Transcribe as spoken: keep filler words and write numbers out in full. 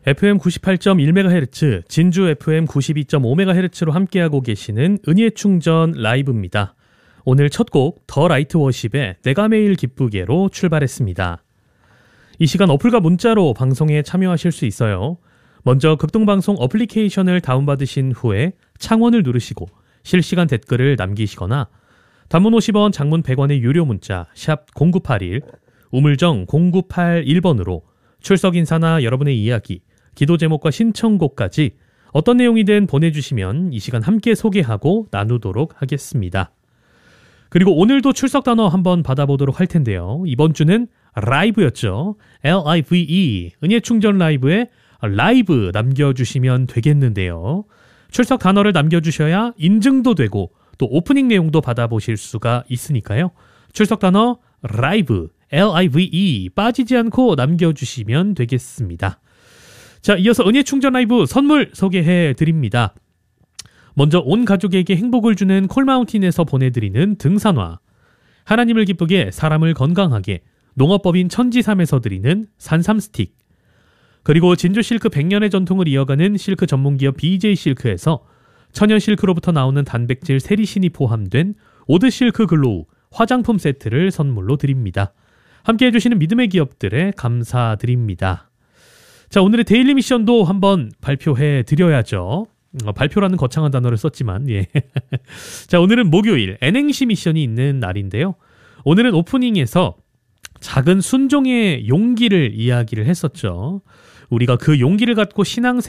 에프엠 구십팔 점 일 메가헤르츠, 진주 에프엠 구십이 점 오 메가헤르츠로 함께하고 계시는 은혜충전 라이브입니다. 오늘 첫 곡 더 라이트 워십의 내가 매일 기쁘게로 출발했습니다. 이 시간 어플과 문자로 방송에 참여하실 수 있어요. 먼저 극동방송 어플리케이션을 다운받으신 후에 창원을 누르시고 실시간 댓글을 남기시거나 단문 오십 원, 장문 백 원의 유료 문자 샵 공구팔일, 우물정 공구팔일 번으로 출석 인사나 여러분의 이야기, 기도 제목과 신청곡까지 어떤 내용이든 보내주시면 이 시간 함께 소개하고 나누도록 하겠습니다. 그리고 오늘도 출석 단어 한번 받아보도록 할 텐데요. 이번 주는 라이브였죠. 엘 아이 브이 이, 은혜충전 라이브에 라이브 남겨주시면 되겠는데요. 출석 단어를 남겨주셔야 인증도 되고 또 오프닝 내용도 받아보실 수가 있으니까요. 출석 단어 라이브, 엘 아이 브이 이 빠지지 않고 남겨주시면 되겠습니다. 자, 이어서 은혜충전 라이브 선물 소개해 드립니다. 먼저 온 가족에게 행복을 주는 콜마운틴에서 보내드리는 등산화, 하나님을 기쁘게 사람을 건강하게 농업법인 천지삼에서 드리는 산삼 스틱, 그리고 진주 실크 백 년의 전통을 이어가는 실크 전문기업 비제이 실크에서 천연 실크로부터 나오는 단백질 세리신이 포함된 오드 실크 글로우 화장품 세트를 선물로 드립니다. 함께해 주시는 믿음의 기업들에 감사드립니다. 자, 오늘의 데일리 미션도 한번 발표해 드려야죠. 어, 발표라는 거창한 단어를 썼지만 예. 자, 오늘은 목요일 N행시 미션이 있는 날인데요. 오늘은 오프닝에서 작은 순종의 용기를 이야기를 했었죠. 우리가 그 용기를 갖고 신앙